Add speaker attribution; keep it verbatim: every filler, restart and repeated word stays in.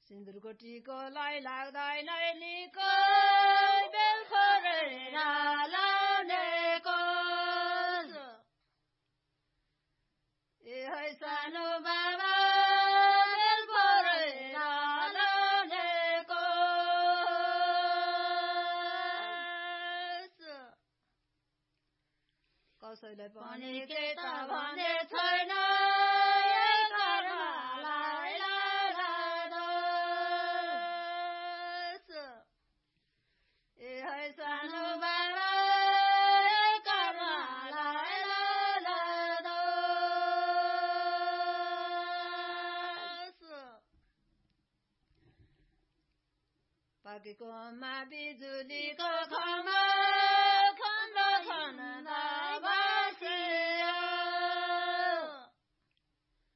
Speaker 1: Sindragotico lai lag dai nai liko bel kore na la neko e hai sanu baba bel kore na la neko कसैलाई पनि के त भने छैन पाकेकोमा बिजुलीको खमा